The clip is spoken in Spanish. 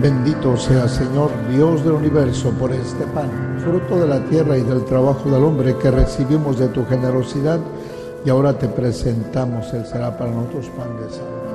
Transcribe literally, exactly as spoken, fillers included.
Bendito sea, Señor, Dios del universo, por este pan, fruto de la tierra y del trabajo del hombre que recibimos de tu generosidad, y ahora te presentamos. Él será para nosotros pan de salvación.